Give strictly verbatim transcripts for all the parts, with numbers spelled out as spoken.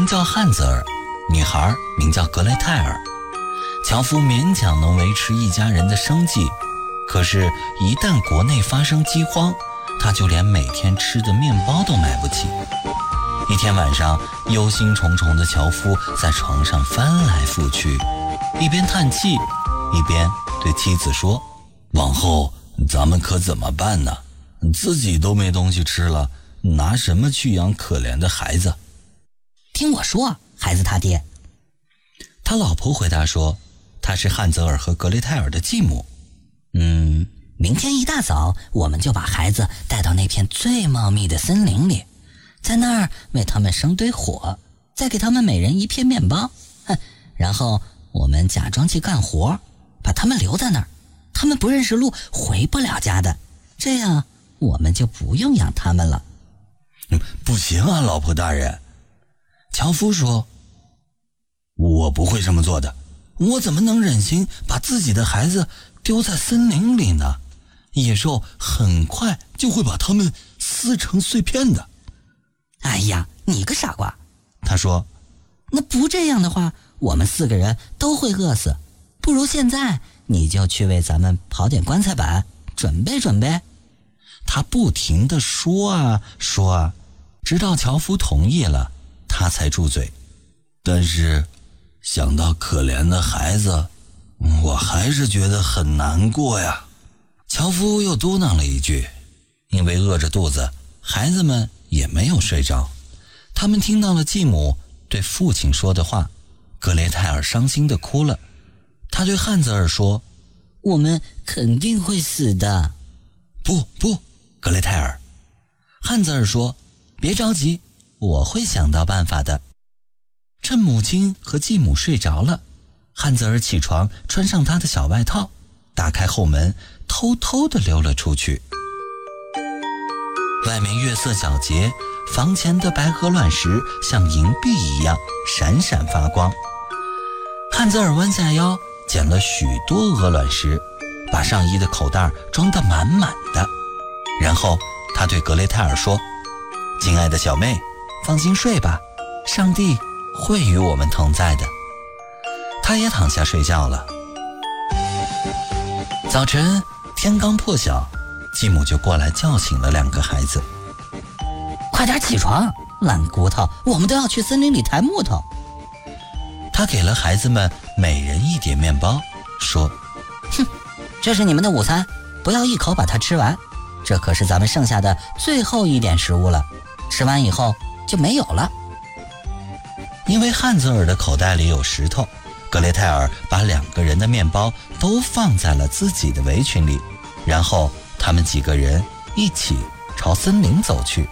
叫汉泽尔，女孩名叫格雷泰尔。樵夫勉强能维持一家人的生计，可是一旦国内发生饥荒，他就连每天吃的面包都买不起。一天晚上，忧心忡忡的樵夫在床上翻来覆去，一边叹气，一边对妻子说：往后咱们可怎么办呢？自己都没东西吃了，拿什么去养可怜的孩子？ 听我说，孩子他爹。 他老婆回答说，他是汉泽尔和格雷泰尔的继母。 嗯，明天一大早我们就把孩子带到那片最茂密的森林里，在那儿为他们生堆火，再给他们每人一片面包，哼，然后我们假装去干活，把他们留在那儿，他们不认识路，回不了家的，这样我们就不用养他们了。 不行啊，老婆大人。樵夫说，我不会这么做的，我怎么能忍心把自己的孩子丢在森林里呢？野兽很快就会把他们撕成碎片的。 哎呀，你个傻瓜， 他说， 那不这样的话，我们四个人都会饿死，不如现在你就去为咱们刨点棺材板，准备准备。 他不停地说啊说啊，直到樵夫同意了，他才住嘴。但是想到可怜的孩子，我还是觉得很难过呀。樵夫又嘟囔了一句，因为饿着肚子，孩子们也没有睡着。他们听到了继母对父亲说的话，格雷泰尔伤心地哭了。他对汉泽尔说， 我们肯定会死的。 不不，格雷泰尔。汉泽尔说，别着急，我会想到办法的。趁母亲和继母睡着了，汉泽尔起床，穿上他的小外套，打开后门，偷偷地溜了出去。外面月色皎洁，房前的白鹅卵石像银币一样闪闪发光。汉泽尔弯下腰，捡了许多鹅卵石，把上衣的口袋装得满满的。然后他对格雷泰尔说，亲爱的小妹，放心睡吧，上帝会与我们同在的。他也躺下睡觉了。早晨天刚破晓，继母就过来叫醒了两个孩子。 快点起床，烂骨头，我们都要去森林里抬木头。 他给了孩子们每人一点面包，说， 哼，这是你们的午餐，不要一口把它吃完，这可是咱们剩下的最后一点食物了，吃完以后就没有了。 因为汉泽尔的口袋里有石头，格雷泰尔把两个人的面包都放在了自己的围裙里，然后他们几个人一起朝森林走去。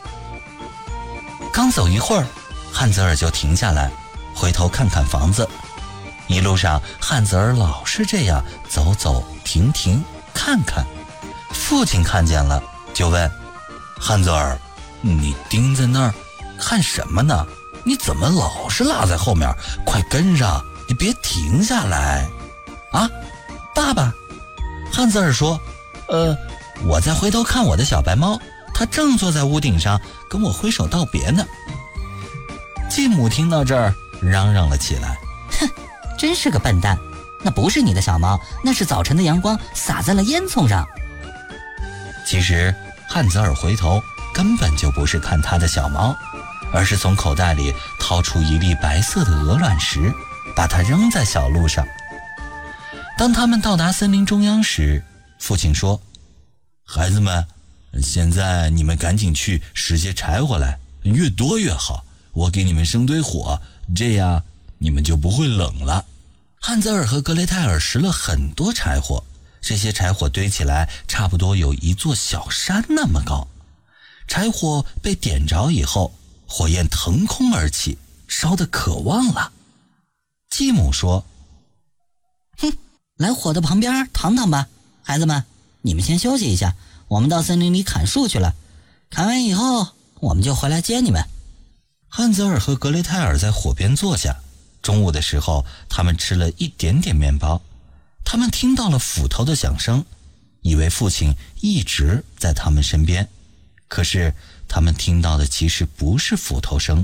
刚走一会儿，汉泽尔就停下来，回头看看房子。一路上汉泽尔老是这样走走停停看看。父亲看见了就问，汉泽尔，你盯在那儿看什么呢？你怎么老是落在后面？快跟上，你别停下来啊！爸爸，汉泽尔说，呃，我在回头看我的小白猫，它正坐在屋顶上跟我挥手道别呢。继母听到这儿嚷嚷了起来， 哼，真是个笨蛋，那不是你的小猫，那是早晨的阳光洒在了烟囱上。 其实汉泽尔回头根本就不是看他的小猫，而是从口袋里掏出一粒白色的鹅卵石，把它扔在小路上。当他们到达森林中央时，父亲说，孩子们，现在你们赶紧去拾些柴火来，越多越好，我给你们生堆火，这样你们就不会冷了。汉泽尔和格雷泰尔拾了很多柴火，这些柴火堆起来差不多有一座小山那么高。柴火被点着以后，火焰腾空而起，烧得可旺了。继母说， 哼，来火的旁边躺躺吧，孩子们，你们先休息一下，我们到森林里砍树去了，砍完以后我们就回来接你们。 汉泽尔和格雷泰尔在火边坐下，中午的时候他们吃了一点点面包。他们听到了斧头的响声，以为父亲一直在他们身边，可是他们听到的其实不是斧头声，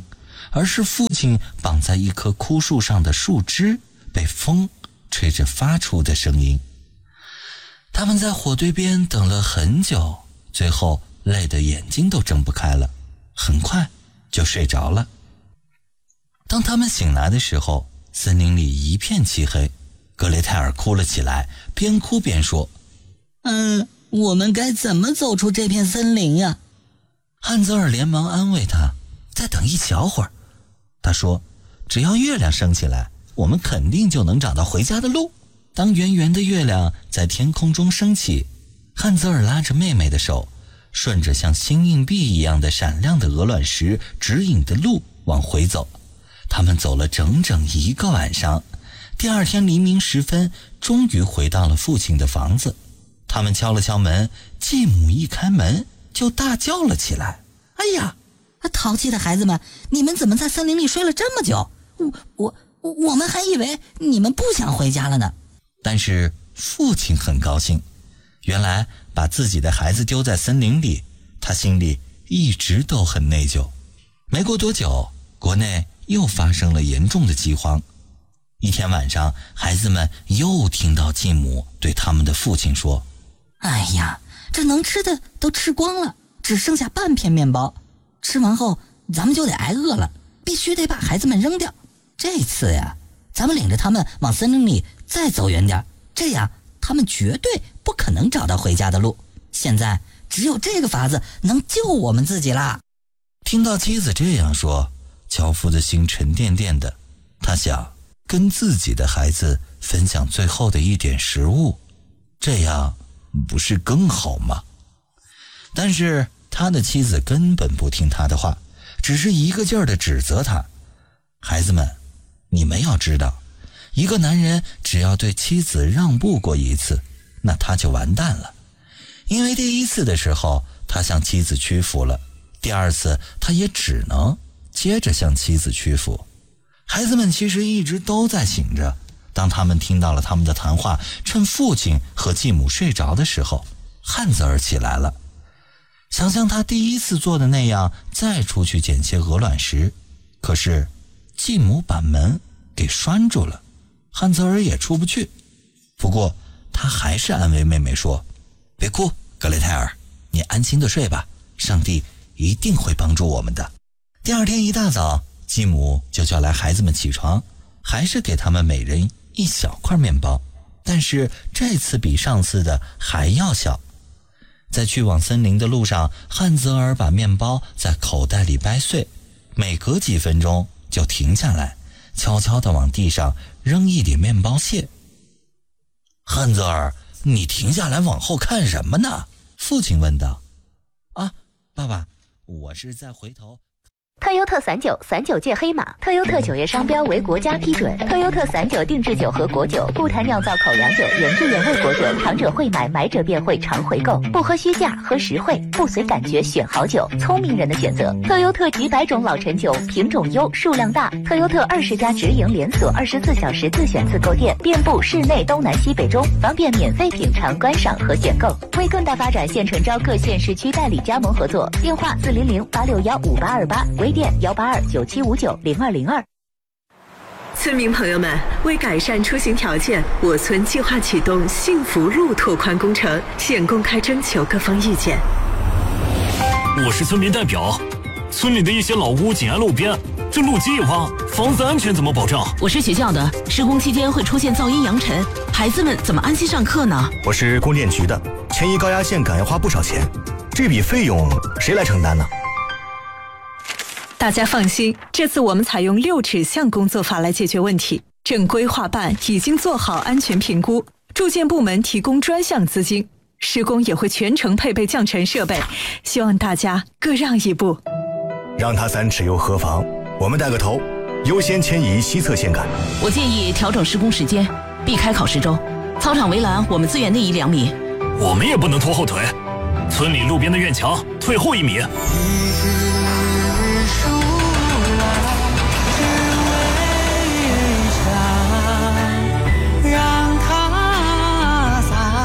而是父亲绑在一棵枯树上的树枝被风吹着发出的声音。他们在火堆边等了很久，最后累得眼睛都睁不开了，很快就睡着了。当他们醒来的时候，森林里一片漆黑，格雷泰尔哭了起来，边哭边说： 嗯，我们该怎么走出这片森林呀？ 汉泽尔连忙安慰他：再等一小会儿。他说：只要月亮升起来，我们肯定就能找到回家的路。当圆圆的月亮在天空中升起，汉泽尔拉着妹妹的手，顺着像新硬币一样的闪亮的鹅卵石指引的路往回走。他们走了整整一个晚上，第二天黎明时分，终于回到了父亲的房子。他们敲了敲门，继母一开门就大叫了起来：哎呀， 淘气的孩子们，你们怎么在森林里睡了这么久？我我我们还以为你们不想回家了呢。 但是父亲很高兴，原来把自己的孩子丢在森林里，他心里一直都很内疚。没过多久，国内又发生了严重的饥荒。一天晚上，孩子们又听到继母对他们的父亲说： 哎呀，这能吃的都吃光了，只剩下半片面包，吃完后咱们就得挨饿了，必须得把孩子们扔掉。这次呀，咱们领着他们往森林里再走远点，这样他们绝对不可能找到回家的路。现在只有这个法子能救我们自己啦。 听到妻子这样说，樵夫的心沉甸甸的，他想跟自己的孩子分享最后的一点食物，这样不是更好吗？但是他的妻子根本不听他的话，只是一个劲儿地指责他：孩子们，你们要知道，一个男人只要对妻子让步过一次，那他就完蛋了。因为第一次的时候他向妻子屈服了，第二次他也只能接着向妻子屈服。孩子们其实一直都在醒着，当他们听到了他们的谈话，趁父亲和继母睡着的时候，汉泽尔起来了，想像他第一次做的那样再出去捡些鹅卵石，可是继母把门给拴住了，汉泽尔也出不去。不过他还是安慰妹妹说：别哭，格雷泰尔，你安心的睡吧，上帝一定会帮助我们的。第二天一大早，继母就叫来孩子们起床，还是给他们每人一小块面包，但是这次比上次的还要小。在去往森林的路上，汉泽尔把面包在口袋里掰碎，每隔几分钟就停下来，悄悄地往地上扔一点面包屑。汉泽尔，你停下来往后看什么呢？父亲问道。啊，爸爸，我是在回头。 特优特散酒，散酒界黑马。特优特酒业商标为国家批准。特优特散酒定制酒和果酒，不谈酿造口粮酒，原汁原味果酒，尝者会买，买者便会常回购。不喝虚价，喝实惠，不随感觉选好酒，聪明人的选择。特优特几百种老陈酒，品种优，数量大。特优特二十家直营连锁，二十四小时自选自购店，遍布市内东南西北中，方便免费品尝、观赏和选购。为更大发展，现诚招各县市区代理加盟合作，电话四零零八六幺五八二八。微店幺八二九七五九零二零二。 村民朋友们，为改善出行条件，我村计划启动幸福路拓宽工程，现公开征求各方意见。 我是村民代表，村里的一些老屋紧挨路边，这路基一挖，房子安全怎么保障？ 我是学校的，施工期间会出现噪音扬尘，孩子们怎么安心上课呢？ 我是供电局的，迁移高压线杆要花不少钱，这笔费用谁来承担呢？ 大家放心，这次我们采用六指向工作法来解决问题。正规划办已经做好安全评估，住建部门提供专项资金，施工也会全程配备降尘设备，希望大家各让一步。 让他三尺又何妨？我们带个头，优先迁移西侧线杆。 我建议调整施工时间，避开考试周。操场围栏我们自愿内移两米。 我们也不能拖后腿，村里路边的院墙退后一米。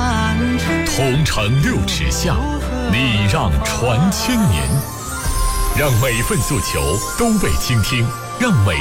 同城六尺巷，礼让传千年。 让每份诉求都被倾听，让每